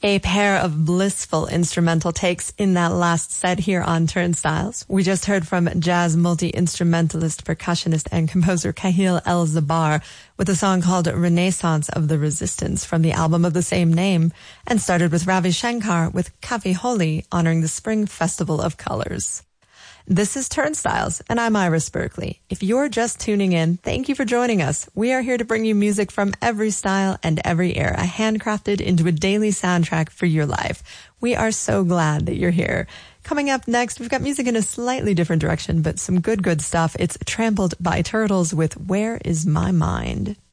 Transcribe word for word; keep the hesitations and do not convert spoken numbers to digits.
A pair of blissful instrumental takes in that last set here on Turnstiles. We just heard from jazz multi-instrumentalist, percussionist, and composer Kahil El-Zabar with a song called Renaissance of the Resistance from the album of the same name, and started with Ravi Shankar with Kavi Holi honoring the Spring Festival of Colors. This is Turnstiles, and I'm Iris Berkeley. If you're just tuning in, thank you for joining us. We are here to bring you music from every style and every era, handcrafted into a daily soundtrack for your life. We are so glad that you're here. Coming up next, we've got music in a slightly different direction, but some good, good stuff. It's Trampled by Turtles with Where Is My Mind?